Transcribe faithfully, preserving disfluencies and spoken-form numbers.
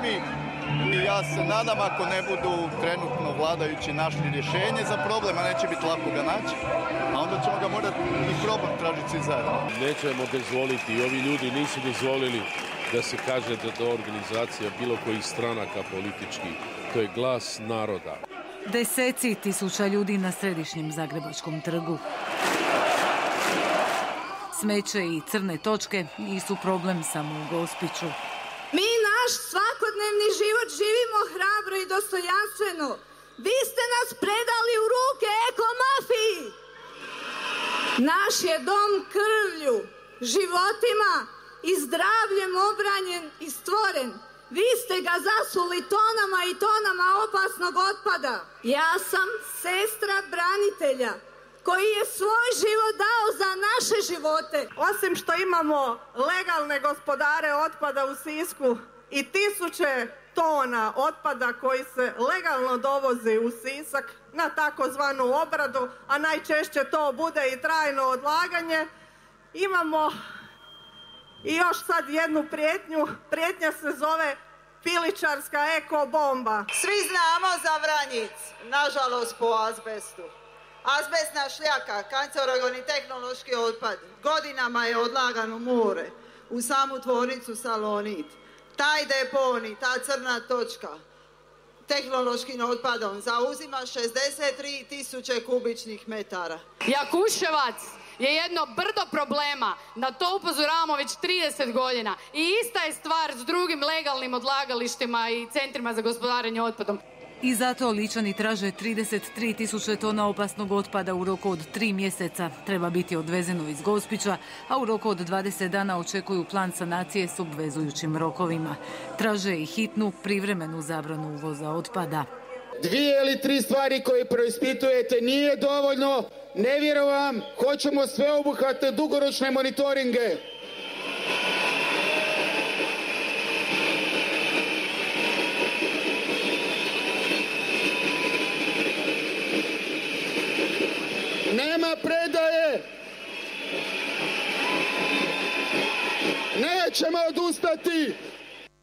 problemi i ja se nadam ako ne budu trenutno vladajući našli rješenje za problem, a neće biti lako ga naći, a onda ćemo ga morati i probati tražiti svi zajedno. Nećemo dozvoliti i ovi ljudi nisu dozvolili da se kaže da je to organizacija bilo kojih stranaka politički. To je glas naroda. Deseci tisuća ljudi na središnjem Zagrebačkom trgu. Smeće i crne točke nisu problem samo u Gospiću. Mi naš svakodnevni život živimo hrabro i dostojanstveno. Vi ste nas predali u ruke ekomafiji. Naš je dom krvlju, životima i zdravljem obranjen i stvoren. Vi ste ga zasuli tonama i tonama opasnog otpada. Ja sam sestra branitelja koji je svoj život dao za naše živote. Osim što imamo legalne gospodare otpada u Sisku i tisuće tona otpada koji se legalno dovozi u Sisak na takozvanu obradu, a najčešće to bude i trajno odlaganje, imamo i još sad jednu prijetnju. Prijetnja se zove pilićarska eko bomba. Svi znamo za Vranjic, nažalost po azbestu. Azbestna šljaka, kancerogen i tehnološki otpad, godinama je odlagan u more, u samu tvornicu Salonit. Taj deponij, ta crna točka, tehnološkim otpadom zauzima šezdeset tri tisuće kubičnih metara. Jakuševac je jedno brdo problema, na to upozoravamo već trideset godina i ista je stvar s drugim legalnim odlagalištima i centrima za gospodarenje otpadom. I zato Ličani traže trideset tri tisuće tona opasnog otpada u roku od tri mjeseca. Treba biti odvezeno iz Gospića, a u roku od dvadeset dana očekuju plan sanacije s obvezujućim rokovima. Traže i hitnu privremenu zabranu uvoza otpada. Dvije ili tri stvari koje preispitujete nije dovoljno. Ne vjerujem, hoćemo sveobuhvatne dugoročne monitoringe. Nema predaje. Nećemo odustati.